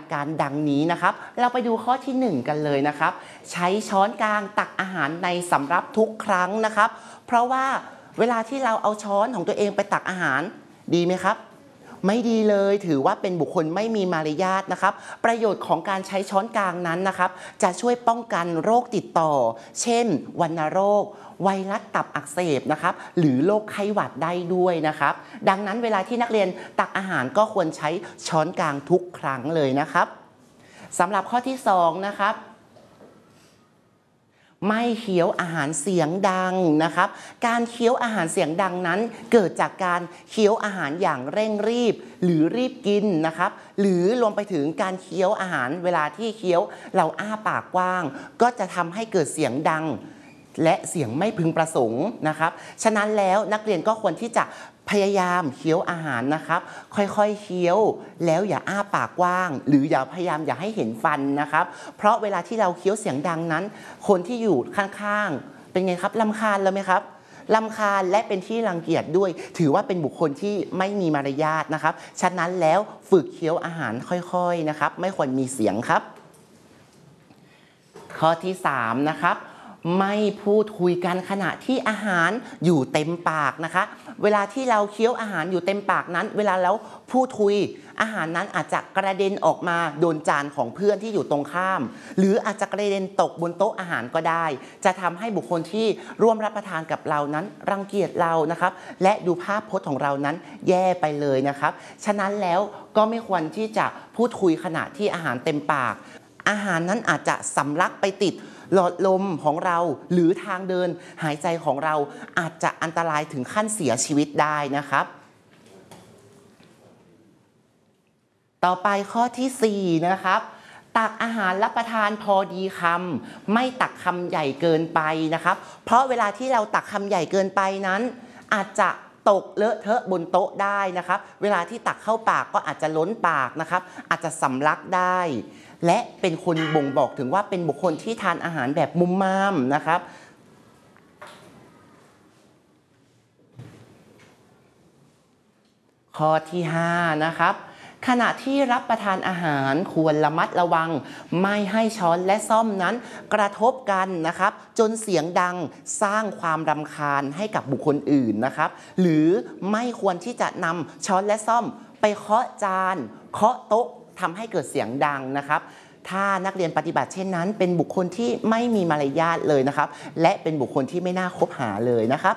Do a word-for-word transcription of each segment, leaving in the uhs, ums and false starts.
การดังนี้นะครับเราไปดูข้อที่หนึ่งกันเลยนะครับใช้ช้อนกลางตักอาหารในสำรับทุกครั้งนะครับเพราะว่าเวลาที่เราเอาช้อนของตัวเองไปตักอาหารดีไหมครับไม่ดีเลยถือว่าเป็นบุคคลไม่มีมารยาทนะครับประโยชน์ของการใช้ช้อนกลางนั้นนะครับจะช่วยป้องกันโรคติดต่อเช่นวัณโรคไวรัสตับอักเสบนะครับหรือโรคไข้หวัดได้ด้วยนะครับดังนั้นเวลาที่นักเรียนตักอาหารก็ควรใช้ช้อนกลางทุกครั้งเลยนะครับสำหรับข้อที่สองนะครับไม่เคี้ยวอาหารเสียงดังนะครับการเคี้ยวอาหารเสียงดังนั้นเกิดจากการเคี้ยวอาหารอย่างเร่งรีบหรือรีบกินนะครับหรือรวมไปถึงการเคี้ยวอาหารเวลาที่เคี้ยวเราอ้าปากกว้างก็จะทำให้เกิดเสียงดังและเสียงไม่พึงประสงค์นะครับฉะนั้นแล้วนักเรียนก็ควรที่จะพยายามเคี้ยวอาหารนะครับค่อยๆเคี้ยวแล้วอย่าอ้าปากกว้างหรืออย่าพยายามอย่าให้เห็นฟันนะครับเพราะเวลาที่เราเคี้ยวเสียงดังนั้นคนที่อยู่ข้างๆเป็นไงครับรำคาญแล้วไหมครับรำคาญและเป็นที่รังเกียจด้วยถือว่าเป็นบุคคลที่ไม่มีมารยาทนะครับฉะนั้นแล้วฝึกเคี้ยวอาหารค่อยๆนะครับไม่ควรมีเสียงครับข้อที่สามนะครับไม่พูดคุยกันขณะที่อาหารอยู่เต็มปากนะคะเวลาที่เราเคี้ยวอาหารอยู่เต็มปากนั้นเวลาเราพูดคุยอาหารนั้นอาจจะกระเด็นออกมาโดนจานของเพื่อนที่อยู่ตรงข้ามหรืออาจจะกระเด็นตกบนโต๊ะอาหารก็ได้จะทำให้บุคคลที่ร่วมรับประทานกับเรานั้นรังเกียจเรานะครับและดูภาพพจน์ของเรานั้นแย่ไปเลยนะครับฉะนั้นแล้วก็ไม่ควรที่จะพูดคุยขณะที่อาหารเต็มปากอาหารนั้นอาจจะสำลักไปติดหลอดลมของเราหรือทางเดินหายใจของเราอาจจะอันตรายถึงขั้นเสียชีวิตได้นะครับต่อไปข้อที่สี่นะครับตักอาหารรับประทานพอดีคำไม่ตักคำใหญ่เกินไปนะครับเพราะเวลาที่เราตักคำใหญ่เกินไปนั้นอาจจะตกเลอะเทอะบนโต๊ะได้นะครับเวลาที่ตักเข้าปากก็อาจจะล้นปากนะครับอาจจะสำลักได้และเป็นคนบ่งบอกถึงว่าเป็นบุคคลที่ทานอาหารแบบมุมมามนะครับข้อที่ห้านะครับขณะที่รับประทานอาหารควรระมัดระวังไม่ให้ช้อนและซ่อมนั้นกระทบกันนะครับจนเสียงดังสร้างความรำคาญให้กับบุคคลอื่นนะครับหรือไม่ควรที่จะนำช้อนและซ่อมไปเคาะจานเคาะโต๊ะทำให้เกิดเสียงดังนะครับถ้านักเรียนปฏิบัติเช่นนั้นเป็นบุคคลที่ไม่มีมารยาทเลยนะครับและเป็นบุคคลที่ไม่น่าคบหาเลยนะครับ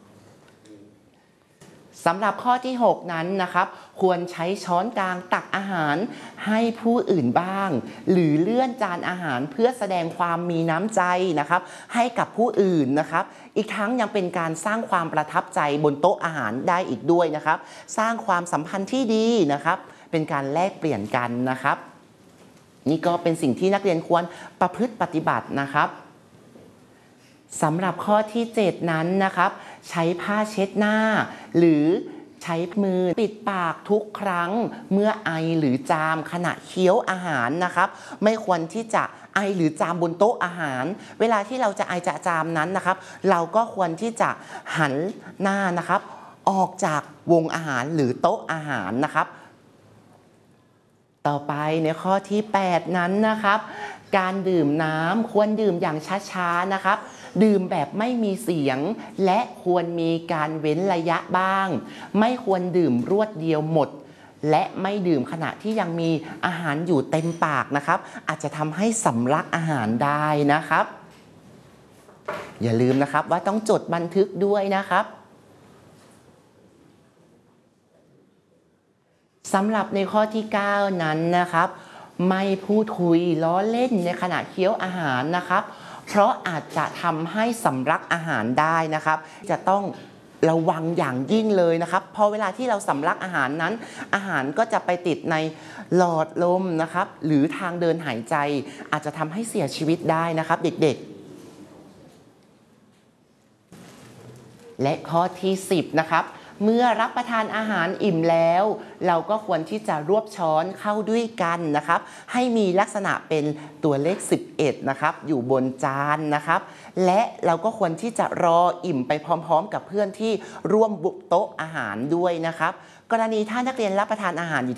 สำหรับข้อที่หกนั้นนะครับควรใช้ช้อนกลางตักอาหารให้ผู้อื่นบ้างหรือเลื่อนจานอาหารเพื่อแสดงความมีน้ำใจนะครับให้กับผู้อื่นนะครับอีกทั้งยังเป็นการสร้างความประทับใจบนโต๊ะอาหารได้อีกด้วยนะครับสร้างความสัมพันธ์ที่ดีนะครับเป็นการแลกเปลี่ยนกันนะครับนี่ก็เป็นสิ่งที่นักเรียนควรประพฤติปฏิบัตินะครับสำหรับข้อที่เจ็ดนั้นนะครับใช้ผ้าเช็ดหน้าหรือใช้มือปิดปากทุกครั้งเมื่อไอหรือจามขณะเคี้ยวอาหารนะครับไม่ควรที่จะไอหรือจามบนโต๊ะอาหารเวลาที่เราจะไอจะจามนั้นนะครับเราก็ควรที่จะหันหน้านะครับออกจากวงอาหารหรือโต๊ะอาหารนะครับต่อไปในข้อที่แปดนั้นนะครับการดื่มน้ำควรดื่มอย่างช้าๆนะครับดื่มแบบไม่มีเสียงและควรมีการเว้นระยะบ้างไม่ควรดื่มรวดเดียวหมดและไม่ดื่มขณะที่ยังมีอาหารอยู่เต็มปากนะครับอาจจะทำให้สำลักอาหารได้นะครับอย่าลืมนะครับว่าต้องจดบันทึกด้วยนะครับสำหรับในข้อที่เก้านั้นนะครับไม่พูดคุยล้อเล่นในขณะเคี้ยวอาหารนะครับเพราะอาจจะทำให้สำลักอาหารได้นะครับจะต้องระวังอย่างยิ่งเลยนะครับพอเวลาที่เราสำลักอาหารนั้นอาหารก็จะไปติดในหลอดลมนะครับหรือทางเดินหายใจอาจจะทำให้เสียชีวิตได้นะครับเด็กๆและข้อที่สิบนะครับเมื่อรับประทานอาหารอิ่มแล้วเราก็ควรที่จะรวบช้อนเข้าด้วยกันนะครับให้มีลักษณะเป็นตัวเลขสิบเอ็ดนะครับอยู่บนจานนะครับและเราก็ควรที่จะรออิ่มไปพร้อมๆกับเพื่อนที่ร่วมบุกโต๊ะอาหารด้วยนะครับกรณีถ้านักเรียนรับประทานอาหารอยู่